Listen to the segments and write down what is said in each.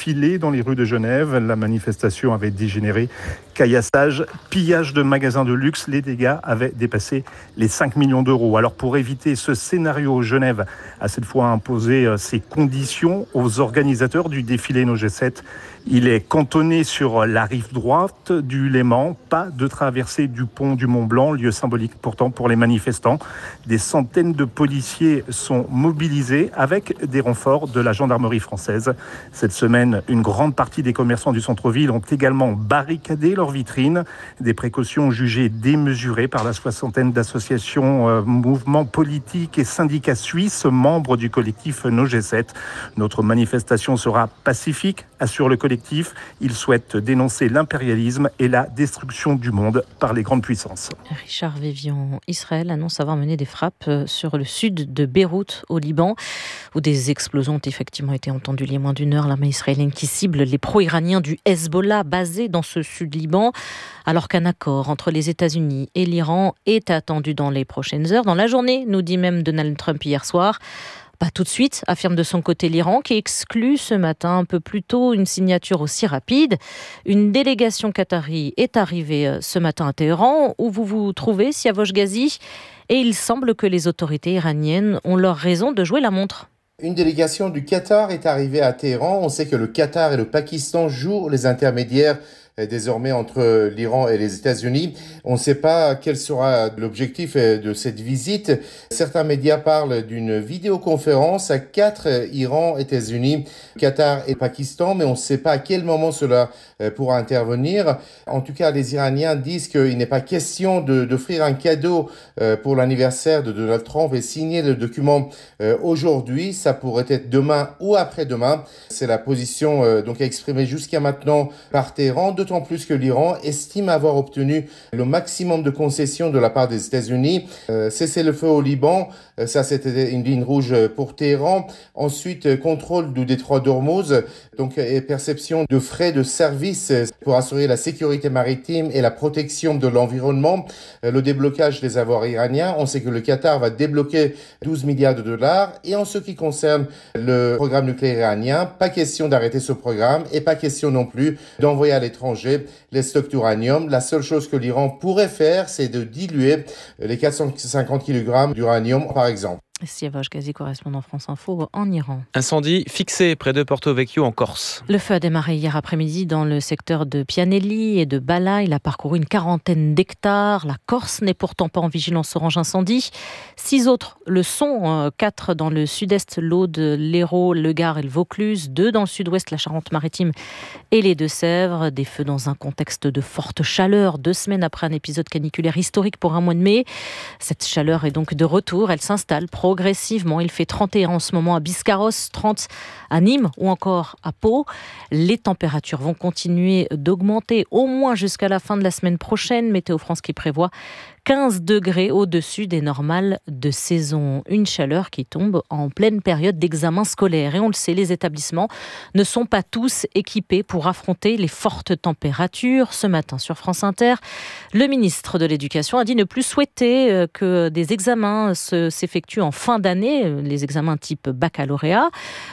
défilé dans les rues de Genève. La manifestation avait dégénéré. Caillassage, pillage de magasins de luxe. Les dégâts avaient dépassé les 5 millions d'euros. Alors pour éviter ce scénario, Genève a cette fois imposé ses conditions aux organisateurs du défilé No G7. Il est cantonné sur la rive droite du Léman. Pas de traversée du pont du Mont-Blanc, lieu symbolique pourtant pour les manifestants. Des centaines de policiers sont mobilisés avec des renforts de la gendarmerie française. Cette semaine, une grande partie des commerçants du centre-ville ont également barricadé leurs vitrines. Des précautions jugées démesurées par la soixantaine d'associations, mouvements politiques et syndicats suisses, membres du collectif No G7. Notre manifestation sera pacifique, assure le collectif. Il souhaite dénoncer l'impérialisme et la destruction du monde par les grandes puissances. Richard Vévian, Israël annonce avoir mené des frappes sur le sud de Beyrouth, au Liban, où des explosions ont effectivement été entendues il y a moins d'une heure. L'armée israélienne qui cible les pro-iraniens du Hezbollah basés dans ce sud-Liban, alors qu'un accord entre les États-Unis et l'Iran est attendu dans les prochaines heures. Dans la journée, nous dit même Donald Trump hier soir. Pas tout de suite, affirme de son côté l'Iran, qui exclut ce matin un peu plus tôt une signature aussi rapide. Une délégation qatari est arrivée ce matin à Téhéran, où vous vous trouvez, Siavosh Ghazi, et il semble que les autorités iraniennes ont leur raison de jouer la montre. Une délégation du Qatar est arrivée à Téhéran. On sait que le Qatar et le Pakistan jouent les intermédiaires désormais entre l'Iran et les États-Unis. On ne sait pas quel sera l'objectif de cette visite. Certains médias parlent d'une vidéoconférence à 4, Iran, États-Unis, Qatar et Pakistan, mais on ne sait pas à quel moment cela pourra intervenir. En tout cas, les Iraniens disent qu'il n'est pas question d'offrir un cadeau pour l'anniversaire de Donald Trump et signer le document aujourd'hui. Ça pourrait être demain ou après-demain. C'est la position donc exprimée jusqu'à maintenant par Téhéran, d'autant plus que l'Iran estime avoir obtenu le maximum de concessions de la part des États-Unis. Cesser le feu au Liban, ça c'était une ligne rouge pour Téhéran. Ensuite, contrôle du détroit d'Ormuz, donc et perception de frais de service pour assurer la sécurité maritime et la protection de l'environnement. Le déblocage des avoirs iraniens, on sait que le Qatar va débloquer 12 milliards de dollars. Et en ce qui concerne le programme nucléaire iranien, pas question d'arrêter ce programme et pas question non plus d'envoyer à l'étranger les stocks d'uranium. La seule chose que l'Iran pourrait faire, c'est de diluer les 450 kg d'uranium, par exemple. Siavosh Ghazi, correspondant France Info en Iran. Incendie fixé près de Porto Vecchio en Corse. Le feu a démarré hier après-midi dans le secteur de Pianelli et de Bala. Il a parcouru une quarantaine d'hectares. La Corse n'est pourtant pas en vigilance orange incendie. 6 autres le sont, 4 dans le sud-est, l'Aude, l'Hérault, le Gard et le Vaucluse, 2 dans le sud-ouest, la Charente-Maritime et les Deux-Sèvres. Des feux dans un contexte de forte chaleur, 2 semaines après un épisode caniculaire historique pour un mois de mai. Cette chaleur est donc de retour, elle s'installe progressivement. Il fait 31 en ce moment à Biscarrosse, 30 à Nîmes ou encore à Pau. Les températures vont continuer d'augmenter au moins jusqu'à la fin de la semaine prochaine. Météo France qui prévoit 15 degrés au-dessus des normales de saison. Une chaleur qui tombe en pleine période d'examen scolaire. Et on le sait, les établissements ne sont pas tous équipés pour affronter les fortes températures. Ce matin sur France Inter, le ministre de l'Éducation a dit ne plus souhaiter que des examens s'effectuent en fin d'année, les examens type baccalauréat.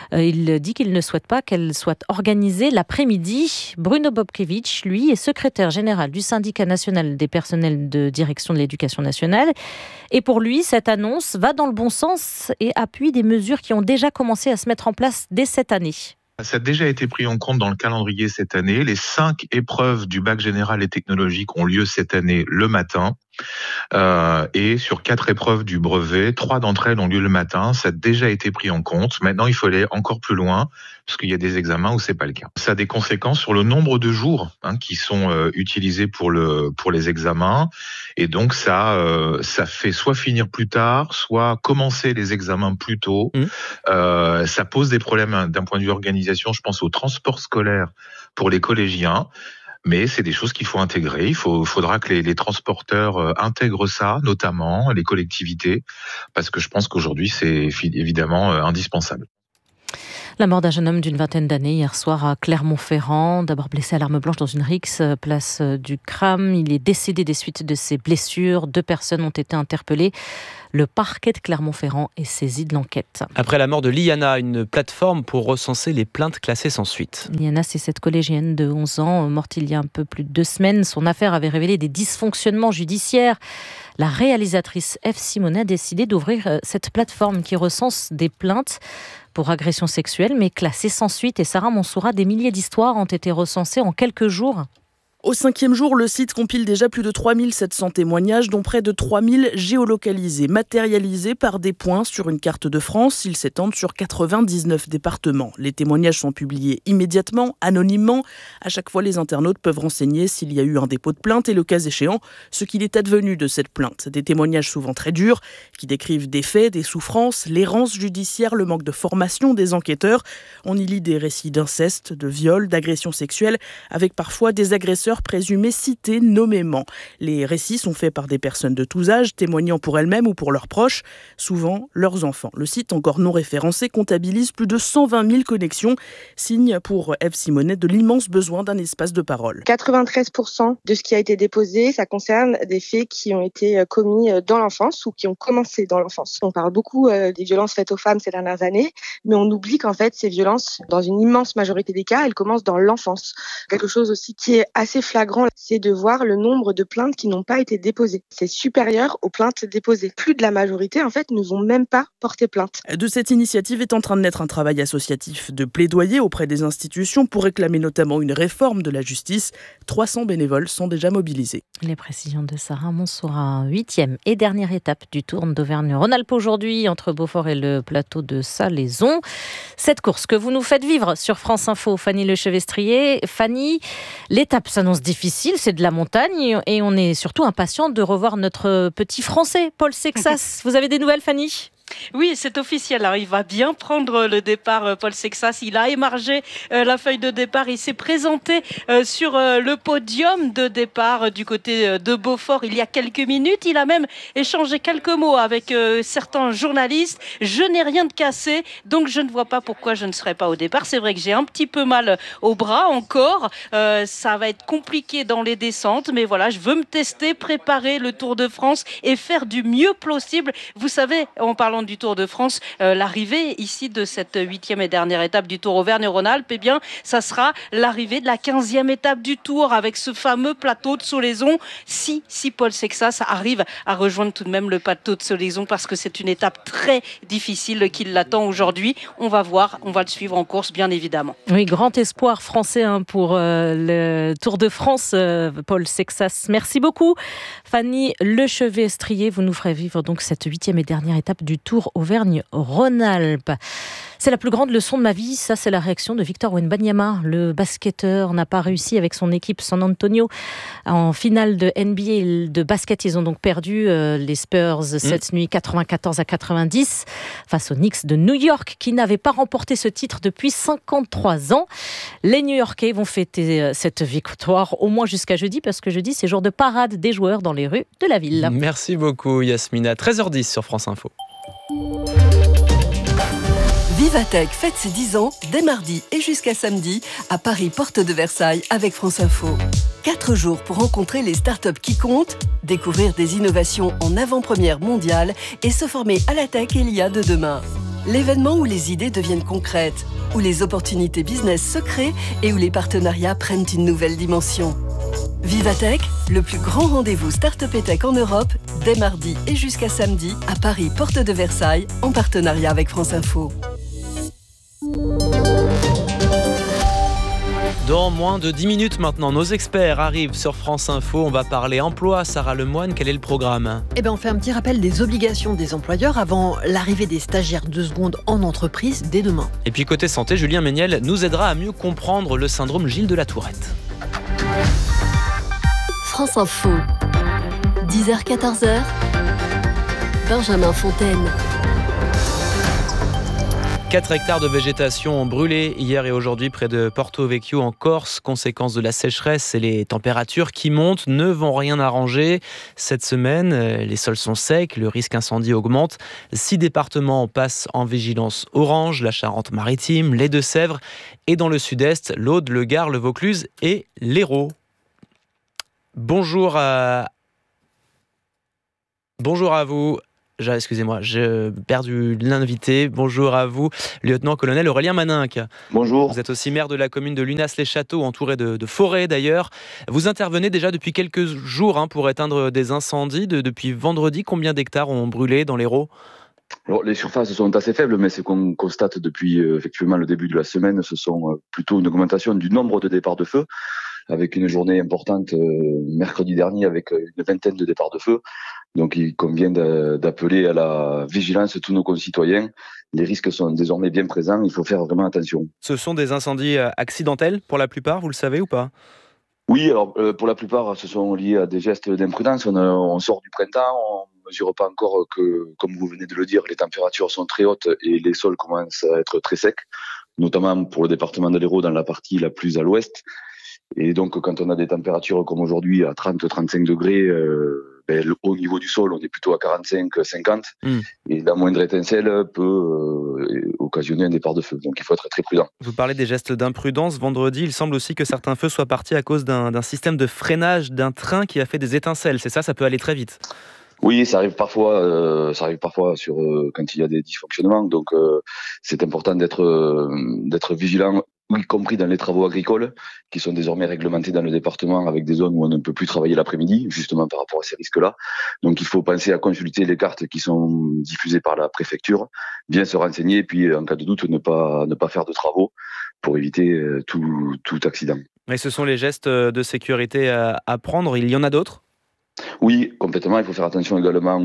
Il dit qu'il ne souhaite pas qu'elles soient organisées l'après-midi. Bruno Bobkevich, lui, est secrétaire général du syndicat national des personnels de direction de l'éducation nationale. Et pour lui, cette annonce va dans le bon sens et appuie des mesures qui ont déjà commencé à se mettre en place dès cette année. Ça a déjà été pris en compte dans le calendrier cette année. Les 5 épreuves du bac général et technologique ont lieu cette année le matin. Et sur 4 épreuves du brevet, 3 d'entre elles ont lieu le matin. Ça a déjà été pris en compte. Maintenant, il faut aller encore plus loin, parce qu'il y a des examens où c'est pas le cas. Ça a des conséquences sur le nombre de jours qui sont utilisés pour les examens. Et donc, ça fait soit finir plus tard, soit commencer les examens plus tôt. Ça pose des problèmes d'un point de vue organisation. Je pense au transport scolaire pour les collégiens. Mais c'est des choses qu'il faut intégrer. Il faudra que les transporteurs intègrent ça, notamment les collectivités, parce que je pense qu'aujourd'hui, c'est évidemment indispensable. La mort d'un jeune homme d'une vingtaine d'années hier soir à Clermont-Ferrand, d'abord blessé à l'arme blanche dans une rixe, place du Cram. Il est décédé des suites de ses blessures. 2 personnes ont été interpellées. Le parquet de Clermont-Ferrand est saisi de l'enquête. Après la mort de Liana, une plateforme pour recenser les plaintes classées sans suite. Liana, c'est cette collégienne de 11 ans, morte il y a un peu plus de 2 semaines. Son affaire avait révélé des dysfonctionnements judiciaires. La réalisatrice Eve Simonet a décidé d'ouvrir cette plateforme qui recense des plaintes pour agression sexuelle, mais classées sans suite. Et Sarah Mansoura, des milliers d'histoires ont été recensées en quelques jours. Au 5e jour, le site compile déjà plus de 3700 témoignages, dont près de 3000 géolocalisés, matérialisés par des points sur une carte de France. Ils s'étendent sur 99 départements. Les témoignages sont publiés immédiatement, anonymement. À chaque fois, les internautes peuvent renseigner s'il y a eu un dépôt de plainte et, le cas échéant, ce qu'il est advenu de cette plainte. Des témoignages souvent très durs, qui décrivent des faits, des souffrances, l'errance judiciaire, le manque de formation des enquêteurs. On y lit des récits d'inceste, de viol, d'agression sexuelle, avec parfois des agresseurs présumés cités nommément. Les récits sont faits par des personnes de tous âges, témoignant pour elles-mêmes ou pour leurs proches, souvent leurs enfants. Le site, encore non référencé, comptabilise plus de 120 000 connexions, signe pour Eve Simonet de l'immense besoin d'un espace de parole. 93% de ce qui a été déposé, ça concerne des faits qui ont été commis dans l'enfance ou qui ont commencé dans l'enfance. On parle beaucoup des violences faites aux femmes ces dernières années, mais on oublie qu'en fait, ces violences, dans une immense majorité des cas, elles commencent dans l'enfance. Quelque chose aussi qui est assez flagrant, c'est de voir le nombre de plaintes qui n'ont pas été déposées. C'est supérieur aux plaintes déposées. Plus de la majorité, en fait, ne vont même pas porter plainte. De cette initiative est en train de naître un travail associatif de plaidoyer auprès des institutions pour réclamer notamment une réforme de la justice. 300 bénévoles sont déjà mobilisés. Les précisions de Sarah Mansoura. 8e et dernière étape du Tour d'Auvergne-Rhône-Alpes aujourd'hui, entre Beaufort et le plateau de Salaison. Cette course que vous nous faites vivre sur France Info, Fanny Lechevestrier. Fanny, l'étape s'annonce difficile, c'est de la montagne et on est surtout impatient de revoir notre petit Français, Paul Sexas. Vous avez des nouvelles, Fanny ? Oui, c'est officiel. Alors, il va bien prendre le départ, Paul Sexas. Il a émargé la feuille de départ. Il s'est présenté sur le podium de départ du côté de Beaufort il y a quelques minutes. Il a même échangé quelques mots avec certains journalistes. Je n'ai rien de cassé, donc je ne vois pas pourquoi je ne serai pas au départ. C'est vrai que j'ai un petit peu mal au bras encore. Ça va être compliqué dans les descentes, mais voilà, je veux me tester, préparer le Tour de France et faire du mieux possible. Vous savez, en parlant du Tour de France, l'arrivée ici de cette 8e et dernière étape du Tour Auvergne-Rhône-Alpes, eh bien, ça sera l'arrivée de la 15e étape du Tour avec ce fameux plateau de Solaison. Si Paul Sexas arrive à rejoindre tout de même le plateau de Solaison, parce que c'est une étape très difficile qui l'attend aujourd'hui. On va voir, on va le suivre en course, bien évidemment. Oui, grand espoir français pour le Tour de France, Paul Sexas. Merci beaucoup, Fanny Lechevestrier. Vous nous ferez vivre donc cette 8e et dernière étape du Tour Auvergne-Rhône-Alpes. C'est la plus grande leçon de ma vie, ça c'est la réaction de Victor Wembanyama. Le basketteur n'a pas réussi avec son équipe San Antonio en finale de NBA de basket. Ils ont donc perdu les Spurs cette nuit 94-90 face aux Knicks de New York qui n'avaient pas remporté ce titre depuis 53 ans. Les New-Yorkais vont fêter cette victoire au moins jusqu'à jeudi, parce que jeudi c'est jour de parade des joueurs dans les rues de la ville. Merci beaucoup Yasmina. 13h10 sur France Info. Vivatech fête ses 10 ans dès mardi et jusqu'à samedi à Paris, porte de Versailles avec France Info. 4 jours pour rencontrer les startups qui comptent, découvrir des innovations en avant-première mondiale et se former à la tech et l'IA de demain. L'événement où les idées deviennent concrètes, où les opportunités business se créent et où les partenariats prennent une nouvelle dimension. Vivatech, le plus grand rendez-vous Start-up et Tech en Europe, dès mardi et jusqu'à samedi à Paris, porte de Versailles, en partenariat avec France Info. Dans moins de 10 minutes maintenant, nos experts arrivent sur France Info. On va parler emploi. Sarah Lemoine, quel est le programme ? On fait un petit rappel des obligations des employeurs avant l'arrivée des stagiaires de seconde en entreprise dès demain. Et puis côté santé, Julien Méniel nous aidera à mieux comprendre le syndrome Gilles de la Tourette. France Info, 10h-14h, Benjamin Fontaine. 4 hectares de végétation ont brûlé hier et aujourd'hui près de Porto Vecchio en Corse. Conséquence de la sécheresse et les températures qui montent ne vont rien arranger. Cette semaine, les sols sont secs, le risque incendie augmente. 6 départements passent en vigilance orange, la Charente-Maritime, les Deux-Sèvres et dans le sud-est, l'Aude, le Gard, le Vaucluse et l'Hérault. Bonjour à vous. Excusez-moi, j'ai perdu l'invité. Bonjour à vous, lieutenant-colonel Aurélien Maninck. Bonjour. Vous êtes aussi maire de la commune de Lunas-les-Châteaux, entouré de forêts d'ailleurs. Vous intervenez déjà depuis quelques jours pour éteindre des incendies. Depuis vendredi, combien d'hectares ont brûlé dans l'Hérault ? Alors, les surfaces sont assez faibles, mais ce qu'on constate depuis effectivement le début de la semaine, ce sont plutôt une augmentation du nombre de départs de feu, avec une journée importante mercredi dernier avec une vingtaine de départs de feu. Donc il convient d'appeler à la vigilance tous nos concitoyens. Les risques sont désormais bien présents, il faut faire vraiment attention. Ce sont des incendies accidentels pour la plupart, vous le savez ou pas ? Oui, alors pour la plupart, ce sont liés à des gestes d'imprudence. On sort du printemps, on ne mesure pas encore que, comme vous venez de le dire, les températures sont très hautes et les sols commencent à être très secs, notamment pour le département de l'Hérault dans la partie la plus à l'ouest. Et donc, quand on a des températures comme aujourd'hui à 30-35 degrés, au niveau du sol, on est plutôt à 45-50. Et la moindre étincelle peut occasionner un départ de feu. Donc, il faut être très prudent. Vous parlez des gestes d'imprudence. Vendredi, il semble aussi que certains feux soient partis à cause d'un système de freinage d'un train qui a fait des étincelles. C'est ça, ça peut aller très vite. Oui, ça arrive parfois quand il y a des dysfonctionnements. Donc, c'est important d'être vigilant, y compris dans les travaux agricoles, qui sont désormais réglementés dans le département avec des zones où on ne peut plus travailler l'après-midi, justement par rapport à ces risques-là. Donc il faut penser à consulter les cartes qui sont diffusées par la préfecture, bien se renseigner, et puis en cas de doute, ne pas faire de travaux pour éviter tout accident. Et ce sont les gestes de sécurité à prendre. Il y en a d'autres ? Oui, complètement. Il faut faire attention également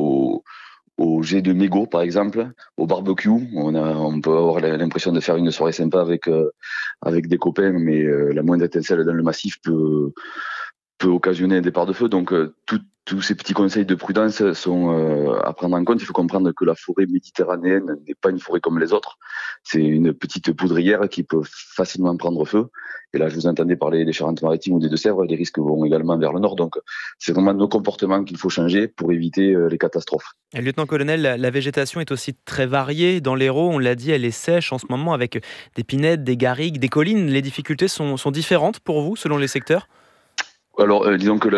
au jet de mégots, par exemple, au barbecue. On peut avoir l'impression de faire une soirée sympa avec des copains, mais la moindre étincelle dans le massif peut occasionner un départ de feu. Donc, tous ces petits conseils de prudence sont à prendre en compte. Il faut comprendre que la forêt méditerranéenne n'est pas une forêt comme les autres. C'est une petite poudrière qui peut facilement prendre feu. Et là, je vous entendais parler des Charentes-Maritimes ou des Deux-Sèvres. Les risques vont également vers le nord. Donc, c'est vraiment nos comportements qu'il faut changer pour éviter les catastrophes. Et lieutenant-colonel, la végétation est aussi très variée. Dans l'Hérault, on l'a dit, elle est sèche en ce moment avec des pinettes, des garrigues, des collines. Les difficultés sont différentes pour vous selon les secteurs ? Alors, disons que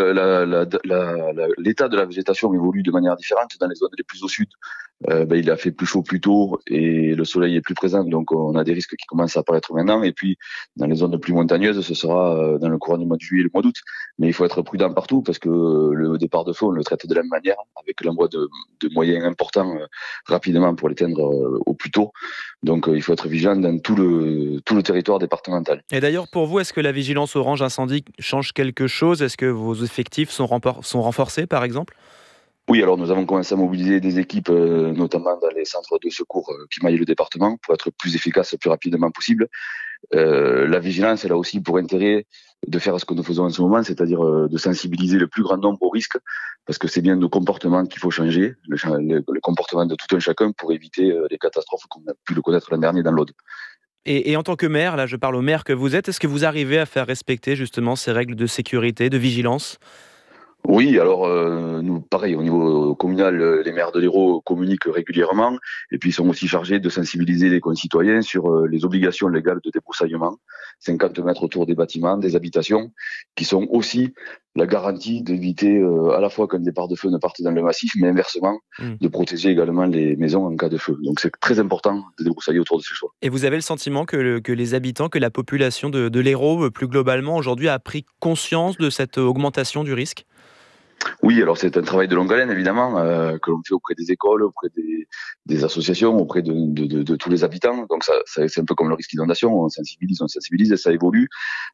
l'état de la végétation évolue de manière différente. Dans les zones les plus au sud, il a fait plus chaud plus tôt et le soleil est plus présent, donc on a des risques qui commencent à apparaître maintenant. Et puis, dans les zones les plus montagneuses, ce sera dans le courant du mois de juillet et le mois d'août. Mais il faut être prudent partout parce que le départ de feu, on le traite de la même manière, avec l'envoi de moyens importants rapidement pour l'éteindre au plus tôt. Donc, il faut être vigilant dans tout le territoire départemental. Et d'ailleurs, pour vous, est-ce que la vigilance orange incendie change quelque chose ? Est-ce que vos effectifs sont renforcés, par exemple ? Oui, alors nous avons commencé à mobiliser des équipes, notamment dans les centres de secours qui maillent le département, pour être plus efficace le plus rapidement possible. La vigilance, elle a aussi pour intérêt de faire ce que nous faisons en ce moment, c'est-à-dire de sensibiliser le plus grand nombre aux risques, parce que c'est bien nos comportements qu'il faut changer, le comportement de tout un chacun pour éviter les catastrophes qu'on a pu le connaître l'an dernier dans l'Aude. Et en tant que maire, là je parle au maire que vous êtes, est-ce que vous arrivez à faire respecter justement ces règles de sécurité, de vigilance ? Oui, alors nous, pareil, au niveau communal, les maires de l'Hérault communiquent régulièrement et puis ils sont aussi chargés de sensibiliser les concitoyens sur les obligations légales de débroussaillement, 50 mètres autour des bâtiments, des habitations, qui sont aussi la garantie d'éviter à la fois qu'un départ de feu ne parte dans le massif, mais inversement, de protéger également les maisons en cas de feu. Donc c'est très important de débroussailler autour de ces choix. Et vous avez le sentiment que les habitants, que la population de l'Hérault, plus globalement, aujourd'hui, a pris conscience de cette augmentation du risque ? Oui, alors c'est un travail de longue haleine, évidemment, que l'on fait auprès des écoles, auprès des associations, auprès de tous les habitants. Donc ça, c'est un peu comme le risque d'inondation, on sensibilise, et ça évolue.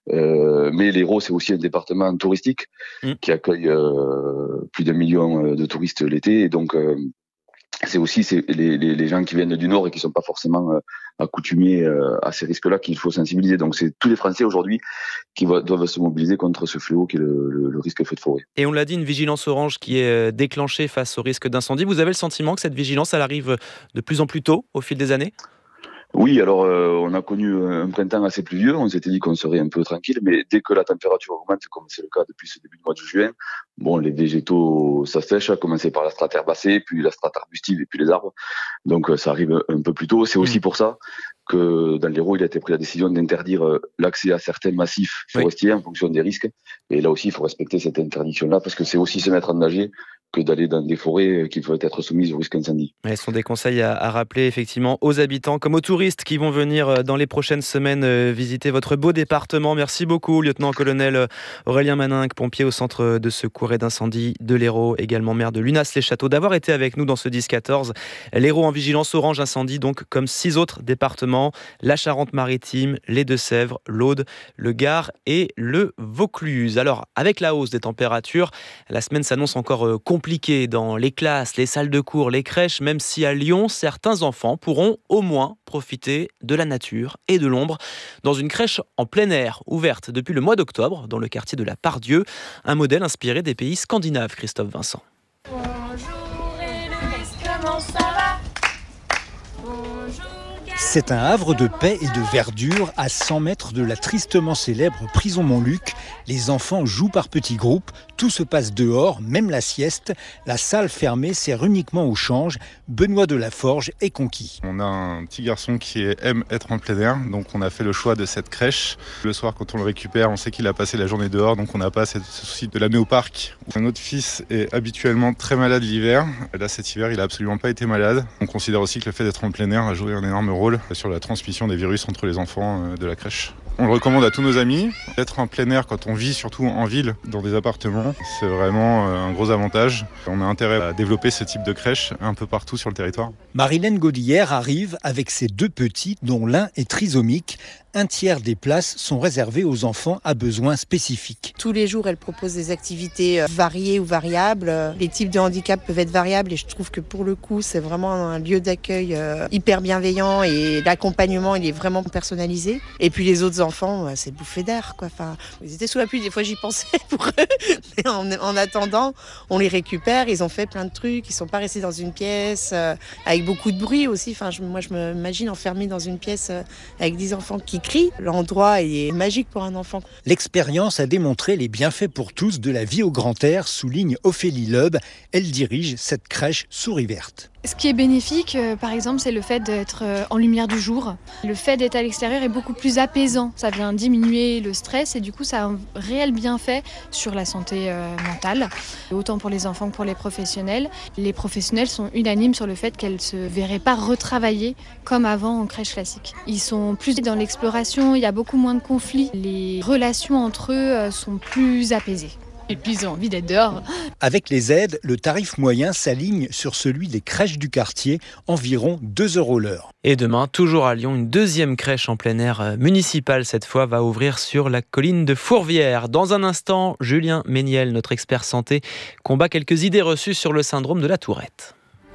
Mais l'Hérault, c'est aussi un département touristique qui accueille plus d'1 million de touristes l'été. Et donc, c'est aussi les gens qui viennent du Nord et qui ne sont pas forcément accoutumés à ces risques-là qu'il faut sensibiliser. Donc c'est tous les Français aujourd'hui qui doivent se mobiliser contre ce fléau qui est le risque feu de forêt. Et on l'a dit, une vigilance orange qui est déclenchée face au risque d'incendie. Vous avez le sentiment que cette vigilance, elle arrive de plus en plus tôt au fil des années ? Oui, alors on a connu un printemps assez pluvieux, on s'était dit qu'on serait un peu tranquille, mais dès que la température augmente, comme c'est le cas depuis ce début du mois de juin, les végétaux s'assèchent, à commencer par la strate herbacée, puis la strate arbustive et puis les arbres. Donc ça arrive un peu plus tôt. C'est aussi pour ça que dans l'Hérault, il a été pris la décision d'interdire l'accès à certains massifs forestiers en fonction des risques. Et là aussi, il faut respecter cette interdiction-là parce que c'est aussi se mettre en danger que d'aller dans des forêts qui peuvent être soumises au risque incendie. Ce sont des conseils à rappeler effectivement aux habitants comme aux touristes qui vont venir dans les prochaines semaines visiter votre beau département. Merci beaucoup, lieutenant-colonel Aurélien Maninck, pompier au centre de secours et d'incendie de l'Hérault, également maire de Lunas-les-Châteaux, d'avoir été avec nous dans ce 10-14. L'Hérault en vigilance orange incendie, donc comme 6 autres départements, la Charente-Maritime, les Deux-Sèvres, l'Aude, le Gard et le Vaucluse. Alors, avec la hausse des températures, la semaine s'annonce encore compliquée dans les classes, les salles de cours, les crèches, même si à Lyon, certains enfants pourront au moins profiter de la nature et de l'ombre dans une crèche en plein air, ouverte depuis le mois d'octobre dans le quartier de la Pardieu, un modèle inspiré des pays scandinaves, Christophe Vincent. Bonjour Héloïse, comment ça va? C'est un havre de paix et de verdure à 100 mètres de la tristement célèbre prison Montluc. Les enfants jouent par petits groupes, tout se passe dehors, même la sieste. La salle fermée sert uniquement au change. Benoît de la Forge est conquis. On a un petit garçon qui aime être en plein air, donc on a fait le choix de cette crèche. Le soir, quand on le récupère, on sait qu'il a passé la journée dehors, donc on n'a pas ce souci de l'amener au parc. Notre fils est habituellement très malade l'hiver. Là, cet hiver, il n'a absolument pas été malade. On considère aussi que le fait d'être en plein air a joué un énorme rôle sur la transmission des virus entre les enfants de la crèche. On le recommande à tous nos amis. D'être en plein air quand on vit surtout en ville, dans des appartements, c'est vraiment un gros avantage. On a intérêt à développer ce type de crèche un peu partout sur le territoire. Marilène Godillère arrive avec ses 2 petits, dont l'un est trisomique. Un tiers des places sont réservées aux enfants à besoins spécifiques. Tous les jours, elle propose des activités variées ou variables. Les types de handicap peuvent être variables et je trouve que pour le coup, c'est vraiment un lieu d'accueil hyper bienveillant et l'accompagnement, il est vraiment personnalisé. Et puis les autres enfants, c'est bouffée d'air, quoi. Enfin, ils étaient sous la pluie, des fois j'y pensais pour eux. Mais en attendant, on les récupère, ils ont fait plein de trucs, ils sont pas restés dans une pièce avec beaucoup de bruit aussi. Enfin, moi, je m'imagine enfermée dans une pièce avec 10 enfants qui crient. L'endroit est magique pour un enfant. L'expérience a démontré les bienfaits pour tous de la vie au grand air, souligne Ophélie Loeb. Elle dirige cette crèche souris verte. Ce qui est bénéfique, par exemple, c'est le fait d'être en lumière du jour. Le fait d'être à l'extérieur est beaucoup plus apaisant. Ça vient diminuer le stress et du coup, ça a un réel bienfait sur la santé mentale, autant pour les enfants que pour les professionnels. Les professionnels sont unanimes sur le fait qu'elles ne se verraient pas retravailler comme avant en crèche classique. Ils sont plus dans l'exploration, il y a beaucoup moins de conflits. Les relations entre eux sont plus apaisées. Et puis ils ont envie d'être dehors. Avec les aides, le tarif moyen s'aligne sur celui des crèches du quartier, environ 2 € l'heure. Et demain, toujours à Lyon, une deuxième crèche en plein air municipale, cette fois, va ouvrir sur la colline de Fourvière. Dans un instant, Julien Méniel, notre expert santé, combat quelques idées reçues sur le syndrome de la Tourette.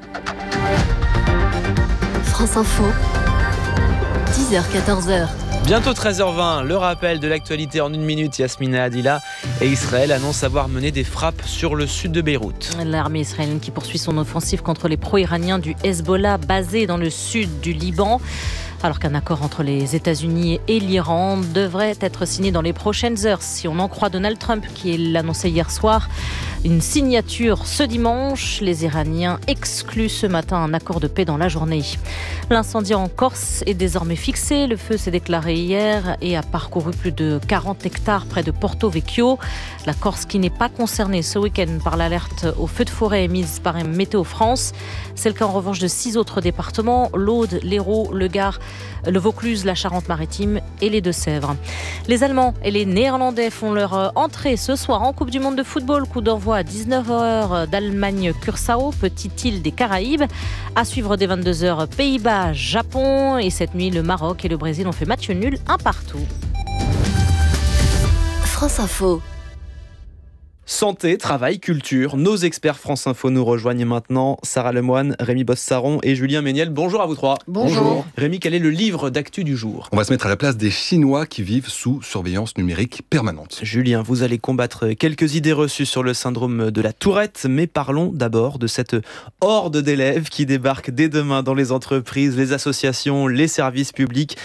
France Info, 10h-14h. Bientôt 13h20, le rappel de l'actualité en 1 minute. Yasmina Adila et Israël annoncent avoir mené des frappes sur le sud de Beyrouth. L'armée israélienne qui poursuit son offensive contre les pro-iraniens du Hezbollah basés dans le sud du Liban. Alors qu'un accord entre les États-Unis et l'Iran devrait être signé dans les prochaines heures. Si on en croit Donald Trump qui l'annonçait hier soir, une signature ce dimanche. Les Iraniens excluent ce matin un accord de paix dans la journée. L'incendie en Corse est désormais fixé. Le feu s'est déclaré hier et a parcouru plus de 40 hectares près de Porto Vecchio. La Corse qui n'est pas concernée ce week-end par l'alerte au feu de forêt émise par Météo France. C'est le cas en revanche de 6 autres départements, l'Aude, l'Hérault, le Gard, le Vaucluse, la Charente-Maritime et les Deux-Sèvres. Les Allemands et les Néerlandais font leur entrée ce soir en Coupe du Monde de football. Coup d'envoi à 19h d'Allemagne-Curaçao, petite île des Caraïbes. À suivre dès 22h, Pays-Bas, Japon. Et cette nuit, le Maroc et le Brésil ont fait match nul 1-1. France Info. Santé, travail, culture, nos experts France Info nous rejoignent maintenant. Sarah Lemoine, Rémi Bosse-Saron et Julien Méniel. Bonjour à vous trois. Bonjour. Rémi, quel est le livre d'actu du jour ? On va se mettre à la place des Chinois qui vivent sous surveillance numérique permanente. Julien, vous allez combattre quelques idées reçues sur le syndrome de la Tourette, mais parlons d'abord de cette horde d'élèves qui débarquent dès demain dans les entreprises, les associations, les services publics.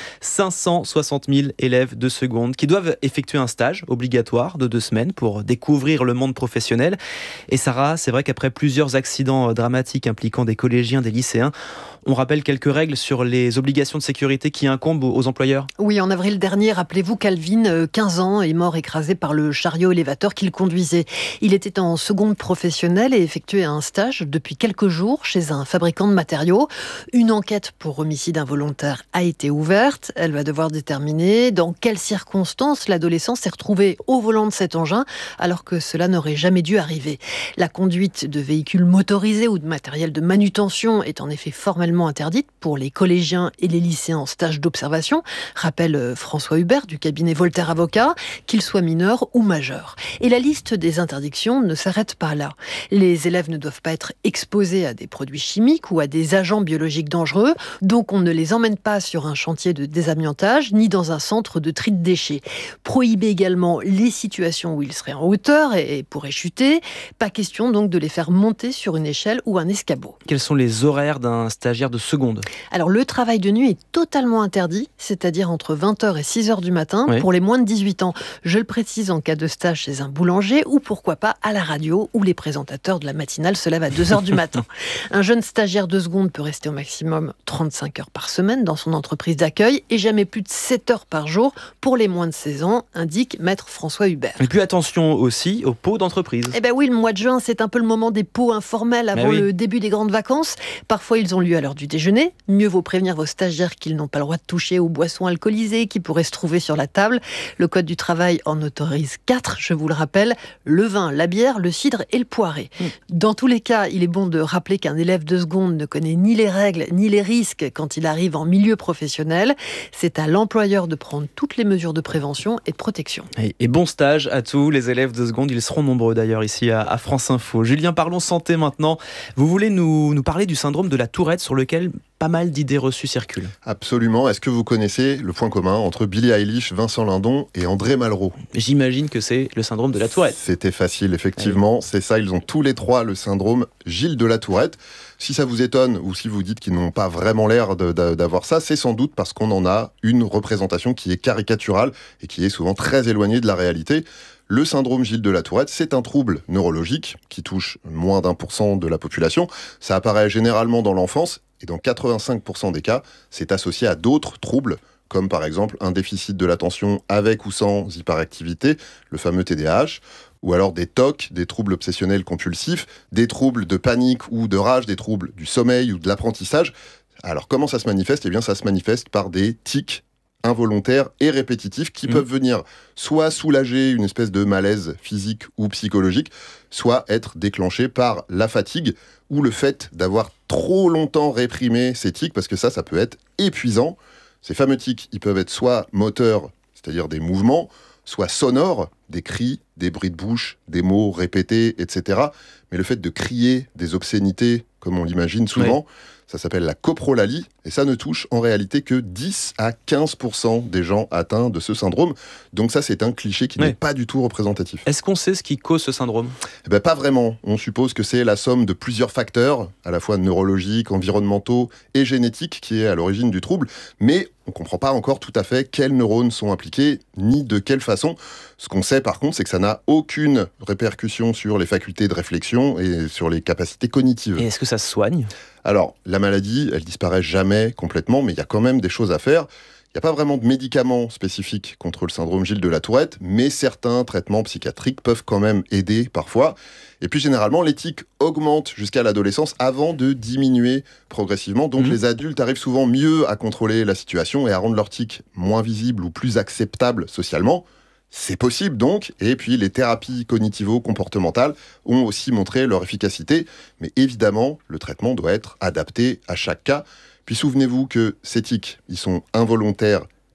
560 000 élèves de seconde qui doivent effectuer un stage obligatoire de 2 semaines pour découvrir le monde professionnel. Et Sarah, c'est vrai qu'après plusieurs accidents dramatiques impliquant des collégiens, des lycéens, on rappelle quelques règles sur les obligations de sécurité qui incombent aux employeurs. Oui, en avril dernier, rappelez-vous qu'Alvin, 15 ans, est mort écrasé par le chariot élévateur qu'il conduisait. Il était en seconde professionnelle et effectuait un stage depuis quelques jours chez un fabricant de matériaux. Une enquête pour homicide involontaire a été ouverte. Elle va devoir déterminer dans quelles circonstances l'adolescent s'est retrouvé au volant de cet engin alors que cela n'aurait jamais dû arriver. La conduite de véhicules motorisés ou de matériel de manutention est en effet formellement interdite pour les collégiens et les lycéens en stage d'observation, rappelle François Hubert du cabinet Voltaire Avocat, qu'ils soient mineurs ou majeurs. Et la liste des interdictions ne s'arrête pas là. Les élèves ne doivent pas être exposés à des produits chimiques ou à des agents biologiques dangereux, donc on ne les emmène pas sur un chantier de désamiantage ni dans un centre de tri de déchets. Prohiber également les situations où ils seraient en hauteur et pourraient chuter. Pas question donc de les faire monter sur une échelle ou un escabeau. Quels sont les horaires d'un stagiaire de seconde ? Alors le travail de nuit est totalement interdit, c'est-à-dire entre 20h et 6h du matin pour les moins de 18 ans. Je le précise en cas de stage chez un boulanger ou pourquoi pas à la radio où les présentateurs de la matinale se lèvent à 2h du matin. Un jeune stagiaire de seconde peut rester au maximum 35 heures par semaine dans son entreprise d'accueil et jamais plus de 7 heures par jour pour les moins de 16 ans, indique maître François Hubert. Et puis attention aussi aux pots d'entreprise. Eh bien oui, le mois de juin, c'est un peu le moment des pots informels avant le début des grandes vacances. Parfois, ils ont lieu à l'heure du déjeuner. Mieux vaut prévenir vos stagiaires qu'ils n'ont pas le droit de toucher aux boissons alcoolisées qui pourraient se trouver sur la table. Le Code du travail en autorise 4, je vous le rappelle, le vin, la bière, le cidre et le poiré. Dans tous les cas, il est bon de rappeler qu'un élève de seconde ne connaît ni les règles ni les risques quand il arrive en milieu professionnel. C'est à l'employeur de prendre toutes les mesures de prévention et de protection. Et bon stage à tous les élèves de seconde. Ils seront nombreux d'ailleurs ici à France Info. Julien, parlons santé maintenant. Vous voulez nous parler du syndrome de la Tourette sur lequel pas mal d'idées reçues circulent. Absolument. Est-ce que vous connaissez le point commun entre Billie Eilish, Vincent Lindon et André Malraux ? J'imagine que c'est le syndrome de la Tourette. C'était facile, effectivement. C'est ça, ils ont tous les trois le syndrome Gilles de la Tourette. Si ça vous étonne ou si vous dites qu'ils n'ont pas vraiment l'air d'avoir ça, c'est sans doute parce qu'on en a une représentation qui est caricaturale et qui est souvent très éloignée de la réalité. Le syndrome Gilles de la Tourette, c'est un trouble neurologique qui touche moins d'1% de la population. Ça apparaît généralement dans l'enfance et dans 85% des cas, c'est associé à d'autres troubles comme par exemple un déficit de l'attention avec ou sans hyperactivité, le fameux TDAH, ou alors des TOC, des troubles obsessionnels compulsifs, des troubles de panique ou de rage, des troubles du sommeil ou de l'apprentissage. Alors comment ça se manifeste ? Eh bien ça se manifeste par des tics involontaires et répétitifs qui peuvent venir soit soulager une espèce de malaise physique ou psychologique, soit être déclenchés par la fatigue ou le fait d'avoir trop longtemps réprimé ces tics, parce que ça peut être épuisant. Ces fameux tics, ils peuvent être soit moteurs, c'est-à-dire des mouvements, soit sonores, des cris, des bruits de bouche, des mots répétés, etc. Mais le fait de crier des obscénités, comme on l'imagine souvent, ça s'appelle la coprolalie, et ça ne touche en réalité que 10 à 15% des gens atteints de ce syndrome. Donc ça, c'est un cliché qui n'est pas du tout représentatif. Est-ce qu'on sait ce qui cause ce syndrome ? Eh ben, pas vraiment. On suppose que c'est la somme de plusieurs facteurs, à la fois neurologiques, environnementaux et génétiques, qui est à l'origine du trouble, mais on ne comprend pas encore tout à fait quels neurones sont impliqués, ni de quelle façon. Ce qu'on sait par contre, c'est que ça n'a aucune répercussion sur les facultés de réflexion et sur les capacités cognitives. Et est-ce que ça se soigne ? Alors, la maladie, elle disparaît jamais complètement, mais il y a quand même des choses à faire. Il n'y a pas vraiment de médicaments spécifiques contre le syndrome Gilles de la Tourette, mais certains traitements psychiatriques peuvent quand même aider parfois. Et puis généralement, les tics augmentent jusqu'à l'adolescence avant de diminuer progressivement. Donc les adultes arrivent souvent mieux à contrôler la situation et à rendre leurs tics moins visibles ou plus acceptables socialement. C'est possible donc, et puis les thérapies cognitivo-comportementales ont aussi montré leur efficacité, mais évidemment, le traitement doit être adapté à chaque cas. Puis souvenez-vous que ces tics, ils sont involontaires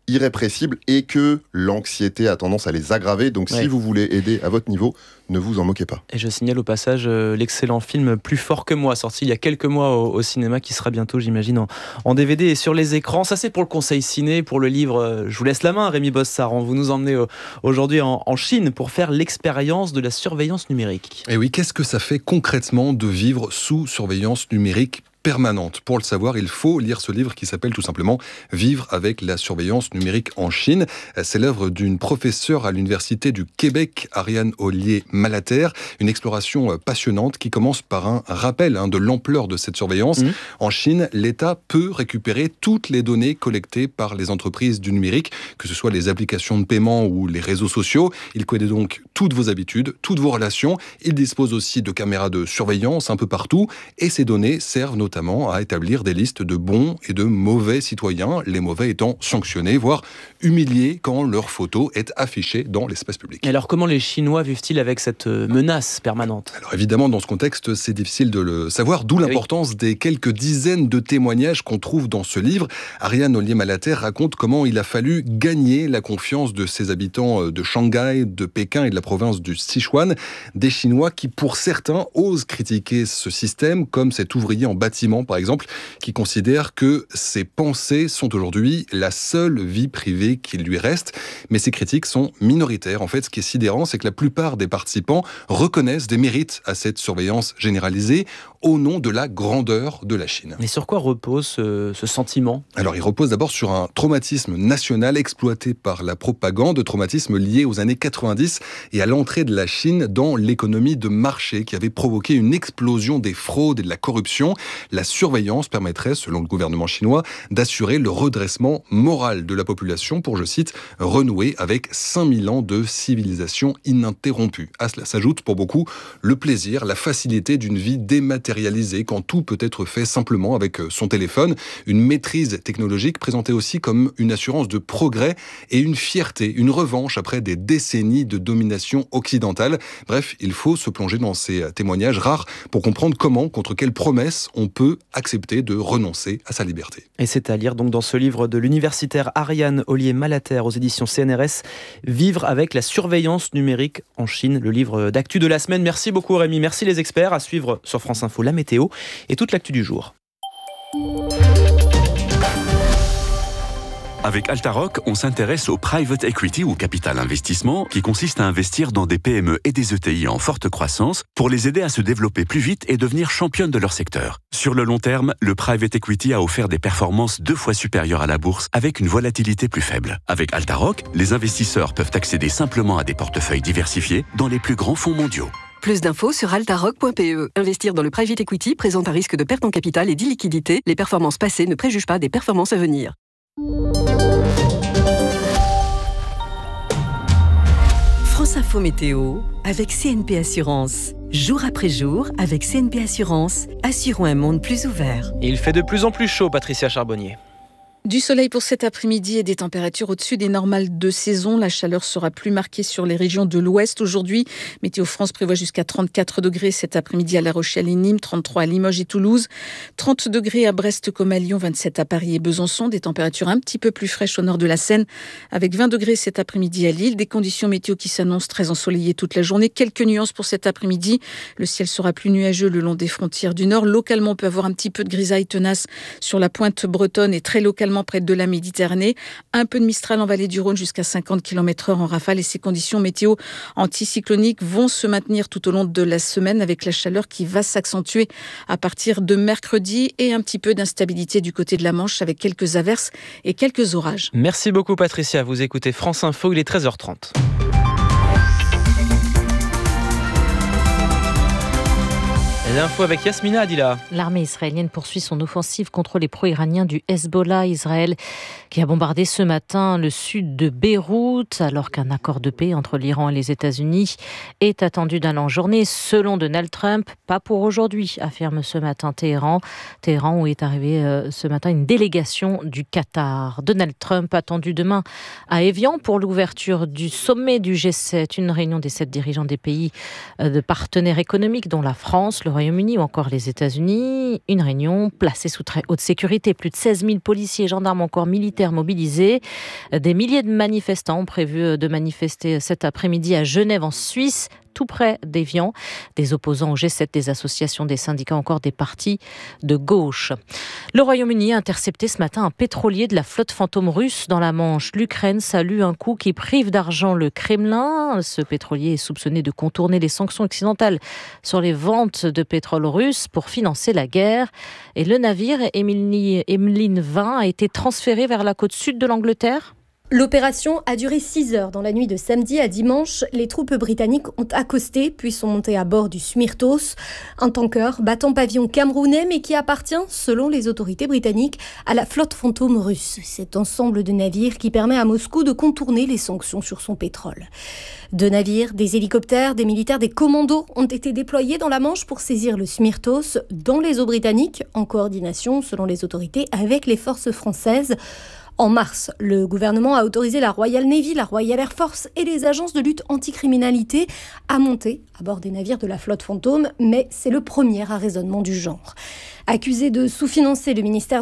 irrépressibles et que l'anxiété a tendance à les aggraver. Donc si vous voulez aider à votre niveau, ne vous en moquez pas. Et je signale au passage l'excellent film Plus fort que moi, sorti il y a quelques mois au cinéma, qui sera bientôt, j'imagine, en DVD et sur les écrans. Ça, c'est pour le conseil ciné. Pour le livre, je vous laisse la main, Rémi Bossard. Vous nous emmenez aujourd'hui en Chine pour faire l'expérience de la surveillance numérique. Et oui, qu'est-ce que ça fait concrètement de vivre sous surveillance numérique permanente? Pour le savoir, il faut lire ce livre qui s'appelle tout simplement « Vivre avec la surveillance numérique en Chine ». C'est l'œuvre d'une professeure à l'Université du Québec, Ariane Ollier-Malater. Une exploration passionnante qui commence par un rappel de l'ampleur de cette surveillance. En Chine, l'État peut récupérer toutes les données collectées par les entreprises du numérique, que ce soit les applications de paiement ou les réseaux sociaux. Il connaît donc toutes vos habitudes, toutes vos relations. Il dispose aussi de caméras de surveillance un peu partout. Et ces données servent notamment à établir des listes de bons et de mauvais citoyens, les mauvais étant sanctionnés, voire humiliés quand leur photo est affichée dans l'espace public. Et alors comment les Chinois vivent-ils avec cette menace permanente? Alors évidemment, dans ce contexte, c'est difficile de le savoir, d'où l'importance des quelques dizaines de témoignages qu'on trouve dans ce livre. Ariane Ollier-Malater raconte comment il a fallu gagner la confiance de ses habitants de Shanghai, de Pékin et de la province du Sichuan, des Chinois qui, pour certains, osent critiquer ce système, comme cet ouvrier en bâtiment par exemple, qui considère que ses pensées sont aujourd'hui la seule vie privée qui lui reste. Mais ces critiques sont minoritaires. En fait, ce qui est sidérant, c'est que la plupart des participants reconnaissent des mérites à cette surveillance généralisée au nom de la grandeur de la Chine. Mais sur quoi repose ce sentiment? Alors, il repose d'abord sur un traumatisme national exploité par la propagande, traumatisme lié aux années 90 et à l'entrée de la Chine dans l'économie de marché qui avait provoqué une explosion des fraudes et de la corruption. La surveillance permettrait, selon le gouvernement chinois, d'assurer le redressement moral de la population pour, je cite, renouer avec 5000 ans de civilisation ininterrompue. À cela s'ajoute pour beaucoup le plaisir, la facilité d'une vie dématérialisée quand tout peut être fait simplement avec son téléphone. Une maîtrise technologique présentée aussi comme une assurance de progrès et une fierté, une revanche après des décennies de domination occidentale. Bref, il faut se plonger dans ces témoignages rares pour comprendre comment, contre quelles promesses on peut accepter de renoncer à sa liberté. Et c'est à lire donc dans ce livre de l'universitaire Ariane Ollier-Malater aux éditions CNRS, Vivre avec la surveillance numérique en Chine, le livre d'actu de la semaine. Merci beaucoup Rémi, merci les experts. À suivre sur France Info la météo et toute l'actu du jour. Avec Altaroc, on s'intéresse au private equity ou capital investissement qui consiste à investir dans des PME et des ETI en forte croissance pour les aider à se développer plus vite et devenir championnes de leur secteur. Sur le long terme, le private equity a offert des performances 2 fois supérieures à la bourse avec une volatilité plus faible. Avec Altaroc, les investisseurs peuvent accéder simplement à des portefeuilles diversifiés dans les plus grands fonds mondiaux. Plus d'infos sur altaroc.pe. Investir dans le private equity présente un risque de perte en capital et d'illiquidité. Les performances passées ne préjugent pas des performances à venir. France Info Météo avec CNP Assurance. Jour après jour, avec CNP Assurance, assurons un monde plus ouvert. Et il fait de plus en plus chaud, Patricia Charbonnier. Du soleil pour cet après-midi et des températures au-dessus des normales de saison. La chaleur sera plus marquée sur les régions de l'ouest aujourd'hui. Météo France prévoit jusqu'à 34 degrés cet après-midi à La Rochelle et Nîmes, 33 à Limoges et Toulouse, 30 degrés à Brest comme à Lyon, 27 à Paris et Besançon. Des températures un petit peu plus fraîches au nord de la Seine, avec 20 degrés cet après-midi à Lille. Des conditions météo qui s'annoncent très ensoleillées toute la journée. Quelques nuances pour cet après-midi. Le ciel sera plus nuageux le long des frontières du nord. Localement, on peut avoir un petit peu de grisaille tenace sur la pointe bretonne et très localement près de la Méditerranée. Un peu de Mistral en vallée du Rhône jusqu'à 50 km/h en rafale et ces conditions météo anticycloniques vont se maintenir tout au long de la semaine avec la chaleur qui va s'accentuer à partir de mercredi et un petit peu d'instabilité du côté de la Manche avec quelques averses et quelques orages. Merci beaucoup Patricia, vous écoutez France Info, il est 13h30. L'info avec Yasmina Adila. L'armée israélienne poursuit son offensive contre les pro-iraniens du Hezbollah. Israël qui a bombardé ce matin le sud de Beyrouth alors qu'un accord de paix entre l'Iran et les États-Unis est attendu d'un an journée. Selon Donald Trump, pas pour aujourd'hui, affirme ce matin Téhéran. Téhéran où est arrivée ce matin une délégation du Qatar. Donald Trump attendu demain à Évian pour l'ouverture du sommet du G7, une réunion des 7 dirigeants des pays de partenaires économiques dont la France, le Royaume-Uni ou encore les États-Unis. Une réunion placée sous très haute sécurité. Plus de 16 000 policiers, gendarmes, encore militaires mobilisés. Des milliers de manifestants ont prévu de manifester cet après-midi à Genève en Suisse, tout près d'Évian. Des opposants au G7, des associations, des syndicats, encore des partis de gauche. Le Royaume-Uni a intercepté ce matin un pétrolier de la flotte fantôme russe dans la Manche. L'Ukraine salue un coup qui prive d'argent le Kremlin. Ce pétrolier est soupçonné de contourner les sanctions occidentales sur les ventes de pétrole russe pour financer la guerre. Et le navire Emeline 20 a été transféré vers la côte sud de l'Angleterre. L'opération a duré 6 heures. Dans la nuit de samedi à dimanche, les troupes britanniques ont accosté puis sont montées à bord du Smyrtos, un tanker battant pavillon camerounais mais qui appartient, selon les autorités britanniques, à la flotte fantôme russe. Cet ensemble de navires qui permet à Moscou de contourner les sanctions sur son pétrole. 2 navires, des hélicoptères, des militaires, des commandos ont été déployés dans la Manche pour saisir le Smyrtos dans les eaux britanniques, en coordination, selon les autorités, avec les forces françaises. En mars, le gouvernement a autorisé la Royal Navy, la Royal Air Force et les agences de lutte anticriminalité à monter à bord des navires de la flotte fantôme, mais c'est le premier arraisonnement du genre. Accusé de sous-financer le ministère